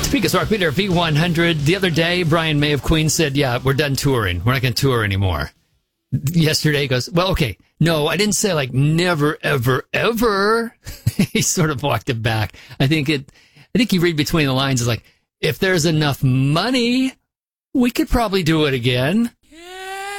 Speaking of Rock Peter, V100, the other day, Brian May of Queen said, yeah, we're done touring. We're not going to tour anymore. Yesterday he goes, well, okay, no, I didn't say like never, ever, ever. He sort of walked it back. I think you read between the lines is like, if there's enough money, we could probably do it again.